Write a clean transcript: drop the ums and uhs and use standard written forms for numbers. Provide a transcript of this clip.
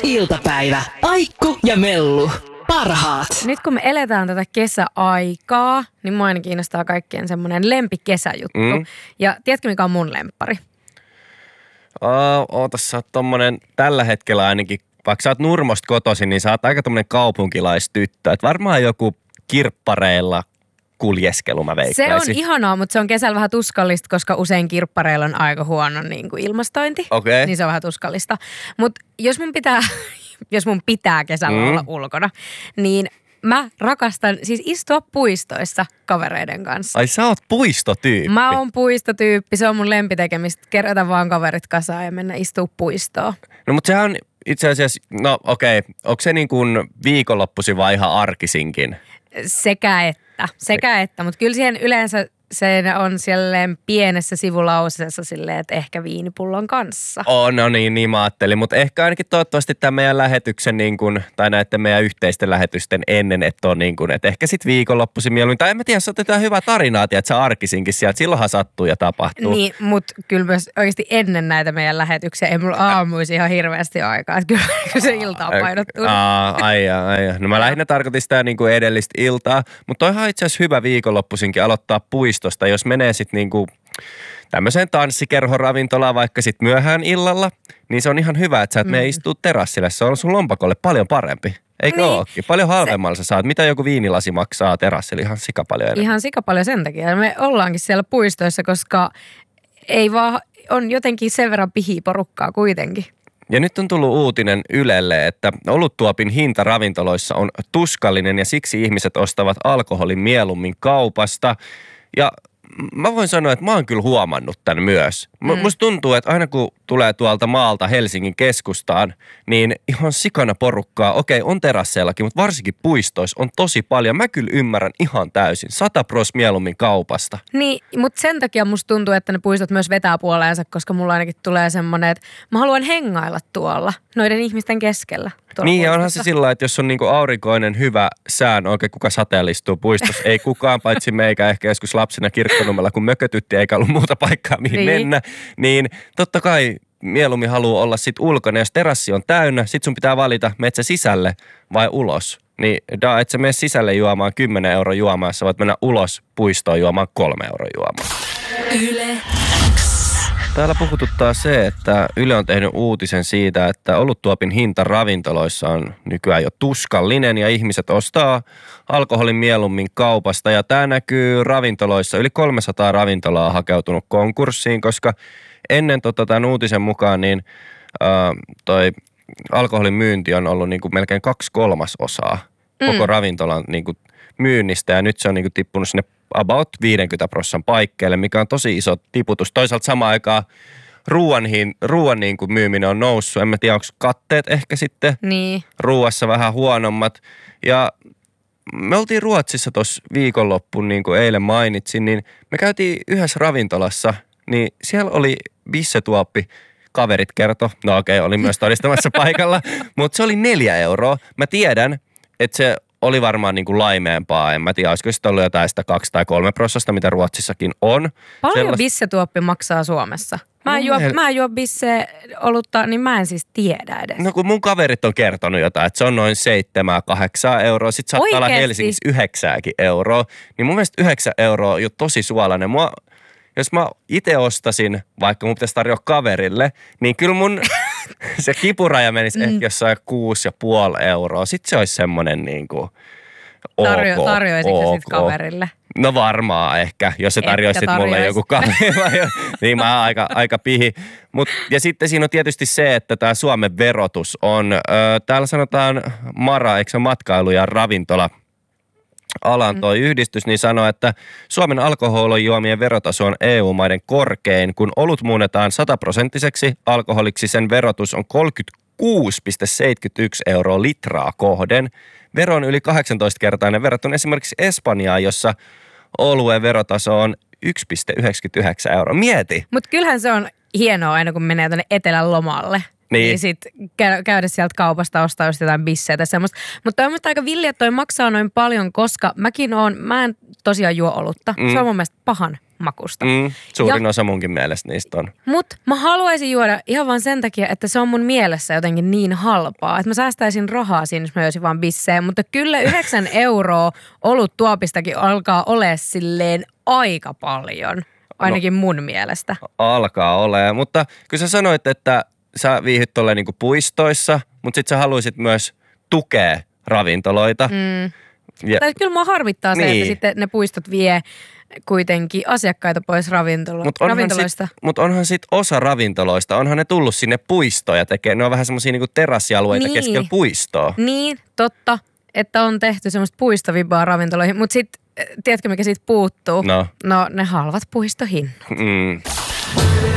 Iltapäivä. Aikku ja Mellu. Parhaat. Nyt kun me eletään tätä kesäaikaa, niin mua aina kiinnostaa kaikkien semmoinen lempikesäjuttu. Ja tiedätkö mikä on mun lemppari? Ootas, sä oot tommonen tällä hetkellä ainakin, vaikka sä oot Nurmosta kotoisin, niin sä oot aika tommonen kaupunkilaistyttö. Et varmaan joku kirppareilla kuljeskelu, mä veikkaisin. Se on ihanaa, mutta se on kesällä vähän tuskallista, koska usein kirppareilla on aika huono niin kuin ilmastointi. Okay. Niin se on vähän tuskallista. Mutta jos mun pitää kesällä olla ulkona, niin mä rakastan siis istua puistoissa kavereiden kanssa. Ai sä oot puistotyyppi? Mä oon puistotyyppi, se on mun lempitekemistä. Kerätä vaan kaverit kasaan ja mennä istua puistoon. No mutta sehän on itse asiassa, no okei, onko se niin kuin viikonloppuisin vai ihan arkisinkin? Sekä että, mutta kyllä siihen yleensä se on siellä pienessä sivulauseessa silleen, että ehkä viinipullon kanssa. No niin mä ajattelin, mutta ehkä ainakin toivottavasti tämän meidän lähetyksen niin kuin, tai näiden meidän yhteisten lähetysten ennen, että on niin kuin, että ehkä sitten viikonloppuisin mieluummin. Tai en mä tiedä, jos otetaan hyvää tarinaa, että sä arkisinkin sieltä, silloinhan sattuu ja tapahtuu. Niin, mutta kyllä myös oikeasti ennen näitä meidän lähetyksiä ei mulla aamuisi ihan hirveästi aikaa, että kyllä se iltaa painottuu. Ai. No mä lähinnä tarkoitin sitä niin kuin edellistä iltaa, mutta toihan itse asiassa hyvä viikonloppuisinkin aloittaa puistosta, jos menee sitten niinku tämmöiseen tanssikerhoravintolaan vaikka sitten myöhään illalla, niin se on ihan hyvä, että sä et mene istua terassille. Se on sun lompakolle paljon parempi. Eikö niin, ookin? Paljon halvemmalla sä saat. Mitä joku viinilasi maksaa terassille? Ihan sikapaljon enemmän. Ihan sikapaljon sen takia. Me ollaankin siellä puistoissa, koska ei vaan, on jotenkin sen verran pihiporukkaa kuitenkin. Ja nyt on tullut uutinen Ylelle, että oluttuopin hinta ravintoloissa on tuskallinen ja siksi ihmiset ostavat alkoholin mieluummin kaupasta. Ja mä voin sanoa, että mä oon kyllä huomannut tämän myös. Musta tuntuu, että aina kun tulee tuolta maalta Helsingin keskustaan, niin ihan sikana porukkaa, okei, on terasseillakin, mutta varsinkin puistoissa on tosi paljon. Mä kyllä ymmärrän ihan täysin, 100% mieluummin kaupasta. Niin, mutta sen takia musta tuntuu, että ne puistot myös vetää puoleensa, koska mulla ainakin tulee semmoinen, että mä haluan hengailla tuolla noiden ihmisten keskellä. Niin, ja onhan se sillä, että jos on niinku aurinkoinen hyvä sään, oikein kuka sateellistuu puistossa, ei kukaan, paitsi meikä ehkä joskus lapsina Kirkkonummella, kun mökötytti eikä ollut muuta paikkaa mihin mennä, niin totta kai mieluummin haluaa olla sit ulkona. Jos terassi on täynnä, sit sun pitää valita, meet sä sisälle vai ulos. Niin et sä mene sisälle juomaan 10 € juomaan, sä voit mennä ulos puistoon juomaan 3 € juomaan. Yle. Täällä puhututtaa se, että Yle on tehnyt uutisen siitä, että oluttuopin hinta ravintoloissa on nykyään jo tuskallinen ja ihmiset ostaa alkoholin mieluummin kaupasta. Ja tämä näkyy ravintoloissa. Yli 300 ravintolaa on hakeutunut konkurssiin, koska ennen tämän uutisen mukaan niin toi alkoholin myynti on ollut niin kuin melkein 2/3 koko ravintolan niin kuin myynnistä ja nyt se on niin kuin tippunut sinne about 50% paikkeille, mikä on tosi iso tiputus. Toisaalta samaan aikaan ruoan niin kuin myyminen on noussut. En mä tiedä, onko katteet ehkä sitten ruuassa vähän huonommat. Ja me oltiin Ruotsissa tuossa viikonloppuun, niin kuin eilen mainitsin, niin me käytiin yhdessä ravintolassa, niin siellä oli bissetuoppi. Kaverit kertoi, no okei, oli myös todistamassa paikalla, mutta se oli 4 €. Mä tiedän, että se oli varmaan niin kuin laimeempaa. En mä tiedä, olisiko sitä ollut jotain sitä 2 tai 3%, mitä Ruotsissakin on. Paljon bissetuoppi maksaa Suomessa? Mä en juo bisse-olutta, niin mä en siis tiedä edes. No kun mun kaverit on kertonut jotain, että se on noin 7-8 €. Sitten saattaa olla Helsingissä 9 €. Niin mun mielestä 9 € on jo tosi suolainen. Jos mä itse ostasin, vaikka mun pitäisi tarjoa kaverille, niin kyllä mun se kipuraja menisi ehkä jossain 6,5 €. Sitten se olisi semmoinen niin kuin Tarjoisitko sitten kaverille? No varmaan ehkä, jos se tarjoisit mulle joku kaveri. Niin mä oon aika pihi. Ja sitten siinä on tietysti se, että tämä Suomen verotus on, täällä sanotaan MaRa, eikö se matkailu- ja ravintola alan toi yhdistys, niin sanoo, että Suomen alkoholijuomien verotaso on EU-maiden korkein. Kun olut muunnetaan 100% alkoholiksi, sen verotus on 36,71 € litraa kohden. Vero on yli 18-kertainen verrattuna esimerkiksi Espanjaan, jossa oluen verotaso on 1,99 €. Mieti! Mutta kyllähän se on hienoa aina, kun menee tuonne etelän lomalle. Niin sitten käydä sieltä kaupasta ostaa just jotain bisseä tai semmoista. Mutta on aika villi, että toi maksaa noin paljon, koska mä en tosiaan juo olutta. Se on mun mielestä pahan makusta. Suurin osa munkin mielestä niistä on. Mutta mä haluaisin juoda ihan vaan sen takia, että se on mun mielessä jotenkin niin halpaa. Että mä säästäisin rahaa siinä, jos mä joisin vaan bisseen. Mutta kyllä 9 € oluttuopistakin alkaa ole silleen aika paljon. Ainakin mun mielestä. Alkaa olemaan, mutta kyllä sä sanoit, että sä viihdyt tolleen niinku puistoissa, mutta sit sä haluisit myös tukea ravintoloita. Tai kyllä mua harmittaa se, että sitten ne puistot vie kuitenkin asiakkaita pois ravintoloista. Mutta onhan sit osa ravintoloista, onhan ne tullut sinne puistoja tekee. Ne on vähän semmosia niinku terassialueita keskellä puistoa. Niin, totta, että on tehty semmoista puistovibaa ravintoloihin. Mutta sitten, tiedätkö mikä siitä puuttuu? No ne halvat puistohinnat.